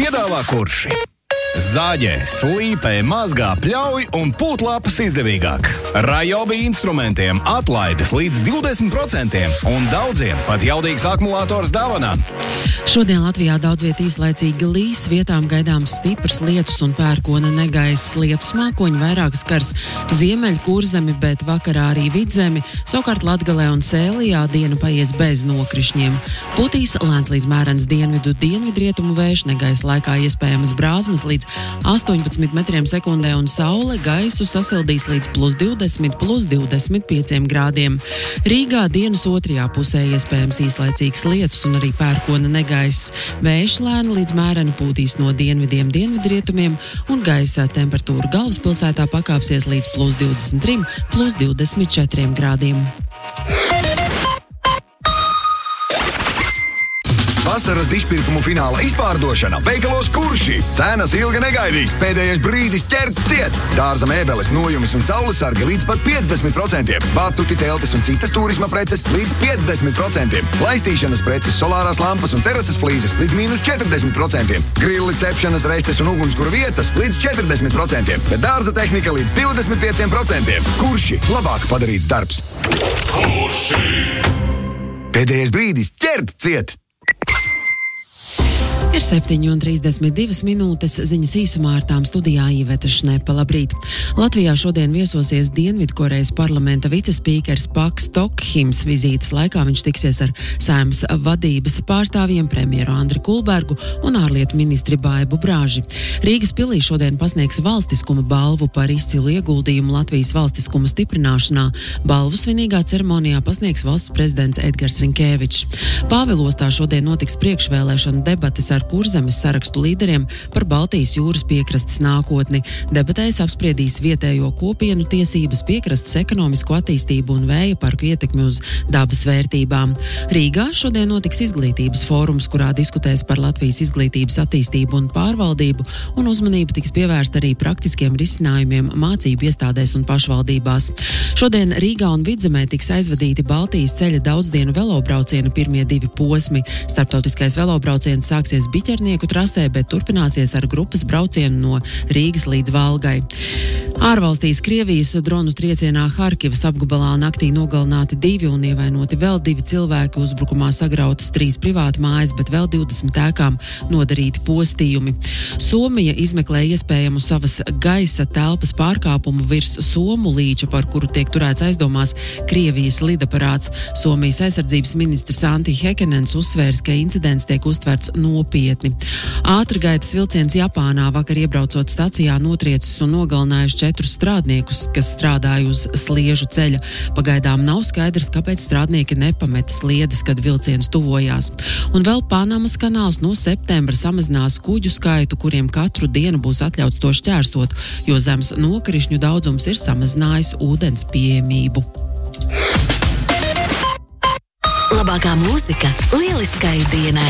piedāvā Kurši. Zāģē, slīpē, mazgā, pļauj un pūtlāpas izdevīgāk. Rajobi instrumentiem atlaides līdz 20% un daudziem pat jaudīgs akumulators dāvanā. Šodien Latvijā daudz viet īslaicīgi līs, vietām gaidāms stiprs lietus un pērkona negaiss. Lietus mākoņi vairāk skars Ziemeļu Kurzemi, bet vakarā arī Vidzemi. Savukārt Latgalē un Sēlijā diena paies bez nokrišņiem. Putīs lēns līdz mērens dienvidrietumu vējš, negaiss laikā iespējamas brāzmas līdz 18 metriem sekundē un saule gaisu sasildīs līdz +20, +25 grādiem. Rīgā dienas otrajā pusē iespējams īslaicīgs lietus un arī pērkona negaiss. Vējš lēni līdz mēreni pūtīs no dienvidiem dienvidrietumiem un gaisa temperatūra galvaspilsētā pakāpsies līdz +23, +24 grādiem. Vasaras dišpirkumu fināla izpārdošana veikalos Kurši. Cenas ilgi negaidīs, pēdējais brīdis ķert ciet. Dārza mēbeles, nojumis un saulesargi līdz pat 50%. Batuti, teltis un citas turisma preces līdz 50%. Laistīšanas preces, solārās lampas un terases flīzes līdz -40%. Grilli, cepšanas restes un ugunskura vietas līdz 40%. Bet dārza tehnika līdz 25%. Kurši. Labāk padarīts darbs. Kurši. Pēdējais brīdis ķert ciet. Ir 7:32 minūtes, ziņas īsumā ar tām studijā Iveta Šnepa. Labrīt! Latvijā šodien viesosies Dienvidkorejas parlamenta vicespīkers Pak Stokhims. Vizītes laikā viņš tiksies ar Saeimas vadības pārstāvjiem, premjeru Andri Kulbergu un ārlietu ministri Baibu Brāži. Rīgas pilī šodien pasniegs valstiskuma balvu par izcilu ieguldījumu Latvijas valstiskuma stiprināšanā. Balvu svinīgā ceremonijā pasniegs valsts prezidents Edgars Rinkēvičs. Pāvilostā šodien notiks priekšvēlēšana debates ar Kurzemes sarakstu līderiem par Baltijas jūras piekrastes nākotni. Debatēs apspriedīs vietējo kopienu tiesības, piekrastes ekonomisko attīstību un vēja parku ietekmi uz dabas vērtībām. Rīgā šodien notiks izglītības fórums, kurā diskutēs par Latvijas izglītības attīstību un pārvaldību, un uzmanība tiks pievērsta arī praktiskiem risinājumiem mācību iestādēs un pašvaldībās. Šodien Rīgā un Vidzemē tiks aizvadīti Baltijas ceļa daudzdienu velobrauciena pirmie 2 posmi. Starptautiskais velobrauciens sāksies Biķernieku trasē, bet turpināsies ar grupas braucienu no Rīgas līdz Valgai. Ārvalstīs Krievijas dronu triecienā Harkivas apgabalā naktī nogalināti 2 un ievainoti vēl 2 cilvēki. Uzbrukumā sagrautas 3 privāti mājas, bet vēl 20 ēkām nodarīti postījumi. Somija izmeklē iespējamu savas gaisa telpas pārkāpumu virs Somu līča, par kuru tiek turēts aizdomās Krievijas lidaparāts. Somijas aizsardzības ministrs Antti Hekenens uzsvērs, ka incidents tiek uztverts nopietni. Ātrgaitas vilciens Japānā vakar iebraucot stacijā notriecis un nogalinājuši 4 strādniekus, kas strādāja uz sliežu ceļa. Pagaidām nav skaidrs, kāpēc strādnieki nepameta sliedes, kad vilciens tuvojās. Un vēl Panamas kanāls no septembra samazinās kuģu skaitu, kuriem katru dienu būs atļauts to šķērsot, jo zemes nokrišņu daudzums ir samazinājis ūdens pieejamību. Labākā mūzika lieliskai dienai.